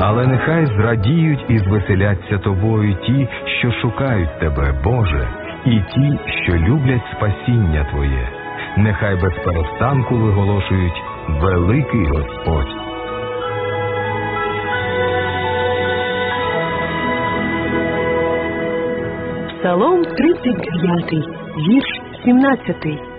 Але нехай зрадіють і звеселяться тобою ті, що шукають тебе, Боже, і ті, що люблять спасіння Твоє. Нехай без перестанку виголошують «Великий Господь». Псалом 39, вірш 17.